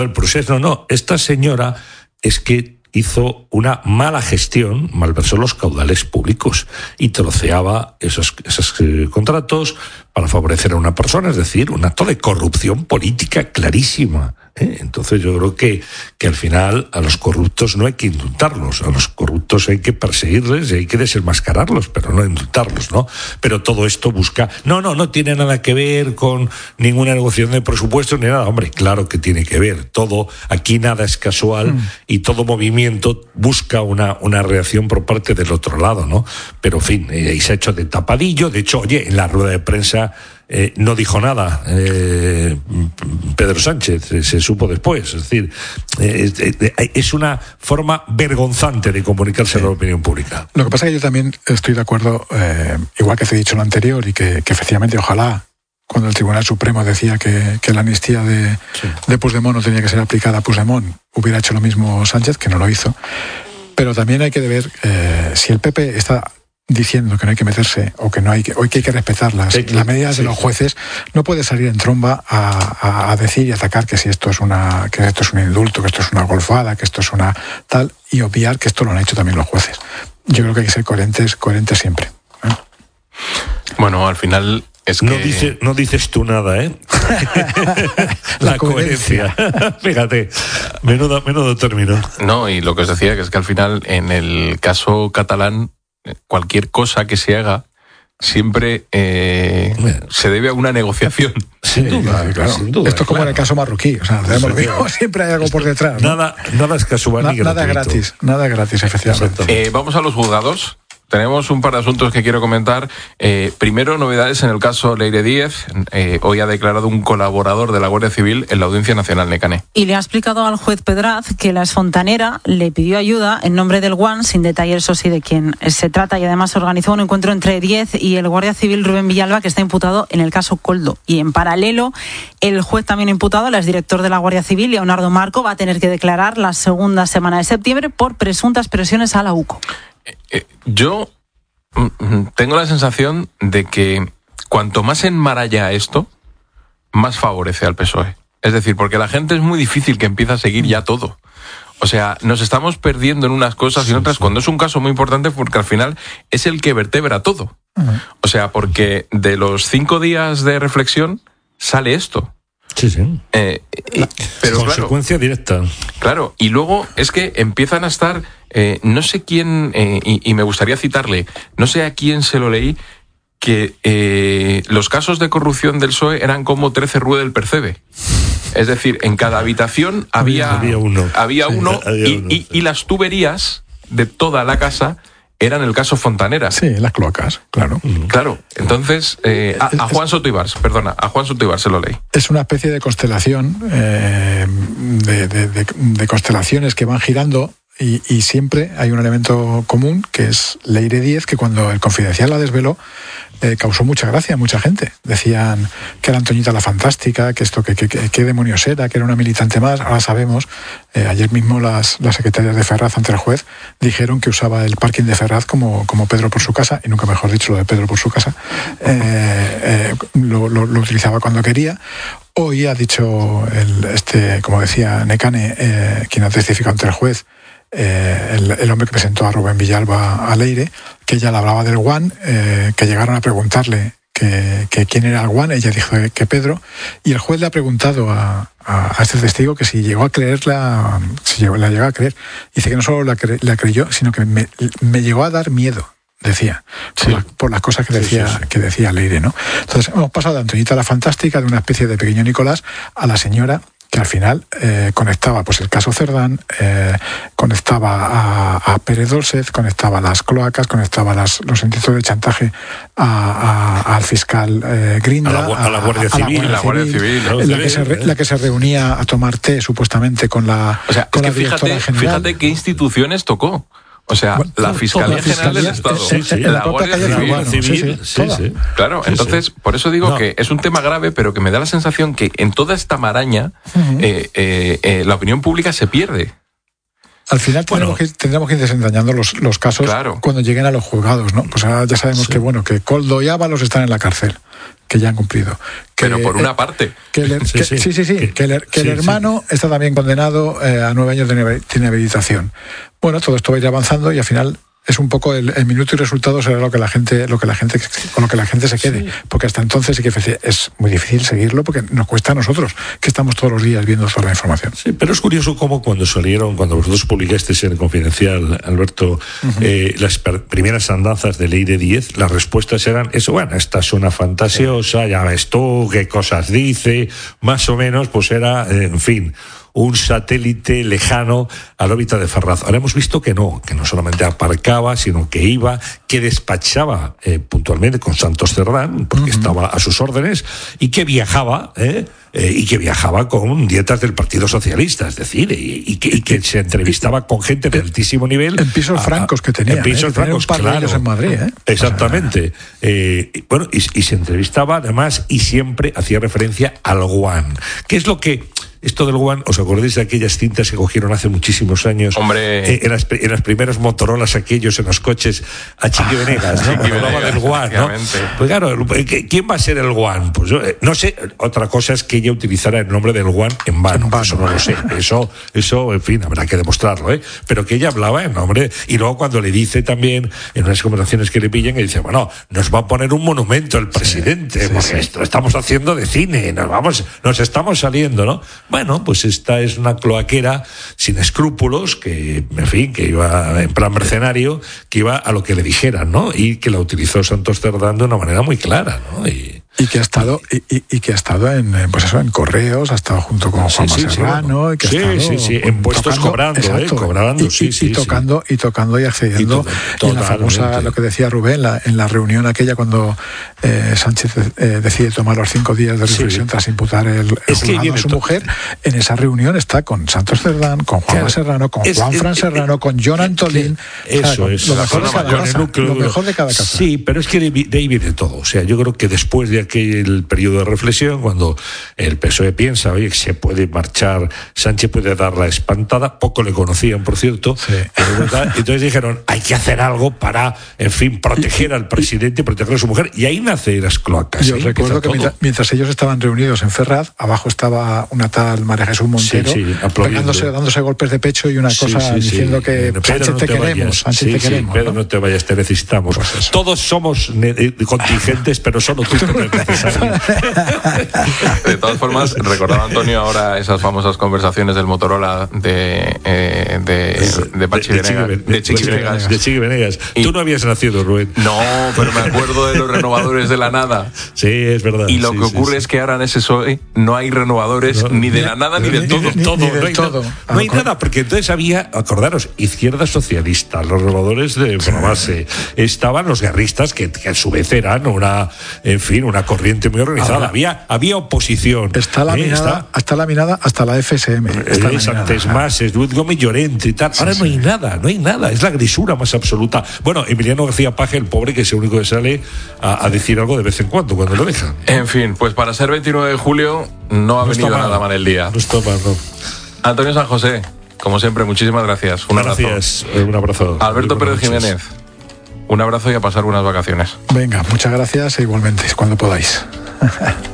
El proceso no. Esta señora es que hizo una mala gestión, malversó los caudales públicos y troceaba esos contratos para favorecer a una persona, es decir, un acto de corrupción política clarísima. Entonces yo creo que al final a los corruptos no hay que indultarlos, a los corruptos hay que perseguirles y hay que desenmascararlos, pero no indultarlos, ¿no? Pero todo esto busca... No tiene nada que ver con ninguna negociación de presupuestos ni nada. Hombre, claro que tiene que ver. Todo, aquí nada es casual y todo movimiento busca una reacción por parte del otro lado, ¿no? Pero en fin, y se ha hecho de tapadillo. De hecho, oye, en la rueda de prensa no dijo nada Pedro Sánchez, se supo después. Es decir, es una forma vergonzante de comunicarse a la opinión pública. Lo que pasa es que yo también estoy de acuerdo, igual que te he dicho lo anterior, y que efectivamente ojalá, cuando el Tribunal Supremo decía que la amnistía de Puigdemont no tenía que ser aplicada a Puigdemont, hubiera hecho lo mismo Sánchez, que no lo hizo. Pero también hay que ver si el PP está diciendo que no hay que meterse o que hay que respetar las medidas de los jueces, no puede salir en tromba a decir y atacar que esto es un indulto, que esto es una golfada, que esto es una tal, y obviar que esto lo han hecho también los jueces. Yo creo que hay que ser coherentes siempre. Bueno, al final es que... No dices tú nada, ¿eh? La coherencia. Fíjate, menudo término. No, y lo que os decía, que es que al final, en el caso catalán, cualquier cosa que se haga siempre se debe a una negociación. Sin duda, claro. Sin duda, esto es como en el caso marroquí, o sea, siempre hay algo por detrás, ¿no? Nada es casual ni gratuito. Nada es gratis, efectivamente. Vamos a los juzgados. Tenemos un par de asuntos que quiero comentar. Primero, novedades en el caso Leire Díez. Hoy ha declarado un colaborador de la Guardia Civil en la Audiencia Nacional, Nekane. Y le ha explicado al juez Pedraz que la exfontanera le pidió ayuda en nombre del Guan, sin detallar eso sí de quién se trata, y además organizó un encuentro entre Díez y el Guardia Civil Rubén Villalba, que está imputado en el caso Koldo. Y en paralelo, el juez también imputado, el exdirector de la Guardia Civil, Leonardo Marco, va a tener que declarar la segunda semana de septiembre por presuntas presiones a la UCO. Yo tengo la sensación de que cuanto más enmaralla esto, más favorece al PSOE. Es decir, porque la gente es muy difícil que empiece a seguir ya todo. O sea, nos estamos perdiendo en unas cosas y en otras, cuando es un caso muy importante, porque al final es el que vertebra todo. O sea, porque de los 5 días de reflexión sale esto. Sí. Pero consecuencia directa. Claro, y luego es que empiezan a estar, no sé quién, y me gustaría citarle, no sé a quién se lo leí, que los casos de corrupción del PSOE eran como 13 Rue del Percebe. Es decir, en cada habitación había uno y las tuberías de toda la casa eran el caso Fontanera. Sí, las cloacas, claro. Claro, entonces, a Juan Soto Ibars se lo leí. Es una especie de constelación, de constelaciones que van girando, y siempre hay un elemento común, que es Leire Díez, que cuando el Confidencial la desveló, causó mucha gracia a mucha gente. Decían que era Antoñita la Fantástica, que esto, que demonios era, que era una militante más. Ahora sabemos, ayer mismo las secretarias de Ferraz ante el juez dijeron que usaba el parking de Ferraz como Pedro por su casa, y nunca mejor dicho lo de Pedro por su casa. Lo utilizaba cuando quería. Hoy ha dicho, como decía Nekane, quien ha testificado ante el juez, el hombre que presentó a Rubén Villalba a Leire, que ella le hablaba del Guan, que llegaron a preguntarle que quién era el Guan. Ella dijo que Pedro, y el juez le ha preguntado a este testigo que si llegó a creerla, la llegó a creer. Dice que no solo la creyó, sino que me llegó a dar miedo, decía, por las cosas que decía Leire, ¿no? Entonces hemos pasado de Antoñita la Fantástica, de una especie de pequeño Nicolás, a la señora que al final conectaba el caso Cerdán, conectaba a Pérez Dolcet, conectaba las cloacas, conectaba los intentos de chantaje al fiscal Grinda, a la Guardia Civil, la que se reunía a tomar té supuestamente con la, o sea, con es la que directora general. Fíjate qué instituciones tocó. O sea, la Fiscalía General del Estado, la Guardia Civil. Claro, entonces, por eso digo que es un tema grave, pero que me da la sensación que en toda esta maraña la opinión pública se pierde. Al final tendremos que ir desentrañando los casos cuando lleguen a los juzgados, ¿no? Pues ahora ya sabemos que Koldo y Ábalos están en la cárcel, que ya han cumplido. Pero por una parte. Que el hermano está también condenado a 9 años de inhabilitación. Bueno, todo esto va a ir avanzando y al final es un poco el minuto y resultado será con lo que la gente se quede, porque hasta entonces sí que es muy difícil seguirlo porque nos cuesta a nosotros que estamos todos los días viendo toda la información. Sí, pero es curioso cómo cuando vosotros publicasteis en Confidencial, Alberto, las primeras andanzas de Ley de 10, las respuestas eran eso, bueno, esta es una fantasiosa, ya ves tú qué cosas dice, más o menos, pues era, en fin, un satélite lejano al órbita de Ferraz. Ahora hemos visto que no solamente aparcaba, sino que iba, que despachaba puntualmente con Santos Cerdán, porque estaba a sus órdenes, y que viajaba, con dietas del Partido Socialista, es decir, y que se entrevistaba con gente de altísimo nivel. En pisos francos que tenía. En pisos francos, claro. En Madrid, Exactamente. Y se entrevistaba además y siempre hacía referencia al One. ¿Qué es lo que... Esto del One, ¿os acordáis de aquellas cintas que cogieron hace muchísimos años? Hombre. En las primeras Motorolas aquellos en los coches a Chiqui Venegas, ¿no? Cuando hablaba del One, ¿no? Pues claro, ¿quién va a ser el One? Pues yo, no sé, otra cosa es que ella utilizara el nombre del One en vano. Eso no lo sé. Eso, en fin, habrá que demostrarlo, ¿eh? Pero que ella hablaba en nombre, y luego cuando le dice también, en unas conversaciones que le pillan, que dice, bueno, nos va a poner un monumento el presidente, porque esto lo estamos haciendo de cine, nos estamos saliendo, ¿no? Bueno, pues esta es una cloaquera sin escrúpulos, que, en fin, que iba en plan mercenario, que iba a lo que le dijeran, ¿no? Y que la utilizó Santos Cerdán de una manera muy clara, ¿no? Y que ha estado en Correos, ha estado junto con Juanma Serrano, bueno. Y que ha estado en puestos cobrando, tocando y accediendo. Y en la famosa, lo que decía Rubén, en la reunión aquella cuando Sánchez decide tomar los 5 días de reflexión tras imputar el juzgado a su mujer, en esa reunión está con Santos Cerdán, con Juanma Serrano, con Juanfran Serrano, con John Antolín. Eso es. Lo mejor de cada casa. Sí, pero es que de ahí viene todo. O sea, yo creo que después de aquel periodo de reflexión, cuando el PSOE piensa, oye, que se puede marchar, Sánchez puede dar la espantada, poco le conocían, por cierto, entonces dijeron, hay que hacer algo para, en fin, proteger al presidente, proteger a su mujer, y ahí nace las cloacas. Yo recuerdo que mientras ellos estaban reunidos en Ferraz, abajo estaba una tal María Jesús Montero, dándose golpes de pecho y una cosa diciendo que Sánchez te queremos, Sánchez te queremos. Pedro, no te vayas, te necesitamos. Pues todos somos contingentes, pero solo tú te necesario. De todas formas, recordaba Antonio ahora esas famosas conversaciones del Motorola de Chiqui Venegas. Tú no habías nacido, Rubén. No, pero me acuerdo de los renovadores de la nada. Sí, es verdad. Y lo que ocurre es que ahora en ese PSOE no hay renovadores ni de la nada ni del todo. No hay nada, porque entonces había, acordaros, Izquierda Socialista, los renovadores de base, estaban los guerristas que a su vez eran una corriente muy organizada. Había oposición. Está laminada hasta la FSM. Antes más, es Luis Gómez Llorente y tal. Ahora no hay nada. Es la grisura más absoluta. Bueno, Emiliano García Paje, el pobre, que es el único que sale a decir algo de vez en cuando lo dejan. En fin, pues para ser 29 de julio no ha venido nada mal el día. No está mal, no. Antonio San José, como siempre, muchísimas gracias. Un abrazo. Un abrazo. Alberto Pérez Jiménez, un abrazo y a pasar buenas vacaciones. Venga, muchas gracias e igualmente, cuando podáis.